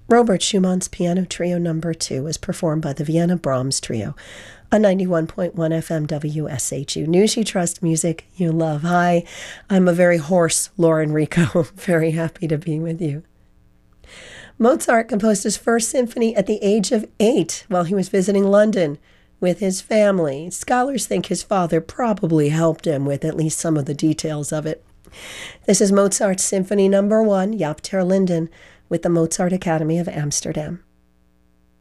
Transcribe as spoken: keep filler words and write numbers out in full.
Robert Schumann's Piano Trio Number two was performed by the Vienna Brahms Trio on ninety-one point one F M W S H U. News you trust, music you love. Hi, I'm a very hoarse Lauren Rico. Very happy to be with you. Mozart composed his first symphony at the age of eight while he was visiting London with his family. Scholars think his father probably helped him with at least some of the details of it. This is Mozart's Symphony Number one, Jaap ter Linden, with the Mozart Academy of Amsterdam.